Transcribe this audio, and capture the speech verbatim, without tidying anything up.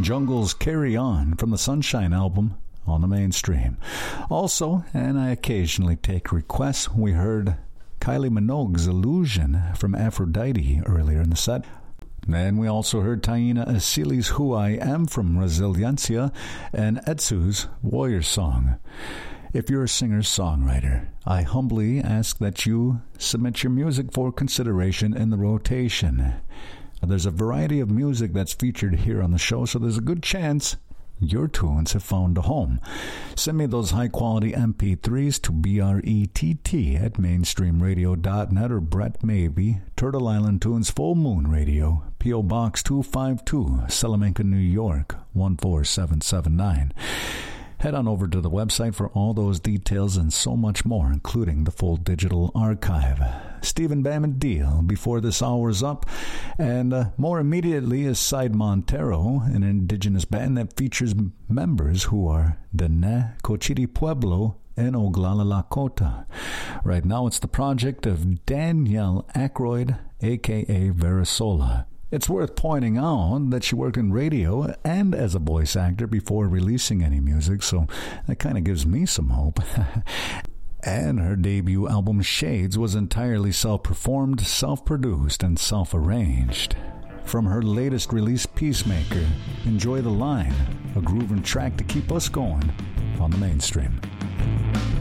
Jungle's Carry On from the Sunshine album on the Mainstream. Also, and I occasionally take requests, we heard Kylie Minogue's Illusion from Aphrodite earlier in the set. And we also heard Taina Asili's Who I Am from Resiliencia and Etsu's Warrior Song. If you're a singer-songwriter, I humbly ask that you submit your music for consideration in the rotation. There's a variety of music that's featured here on the show, so there's a good chance your tunes have found a home. Send me those high-quality M P threes to B R E T T at mainstream radio dot net or Brett Maybe, Turtle Island Tunes Full Moon Radio, P O. Box two five two, Salamanca, New York, one four seven seven nine. Head on over to the website for all those details and so much more, including the full digital archive. Stephen Bamandil before this hour's up, and uh, more immediately is Side Montero, an indigenous band that features members who are Dene, Cochiti Pueblo, and Oglala Lakota. Right now it's the project of Danielle Aykroyd, a k a. Verisola. It's worth pointing out that she worked in radio and as a voice actor before releasing any music, so that kind of gives me some hope. And her debut album, Shades, was entirely self-performed, self-produced, and self-arranged. From her latest release, Peacemaker, enjoy The Line, a grooving track to keep us going on the Mainstream.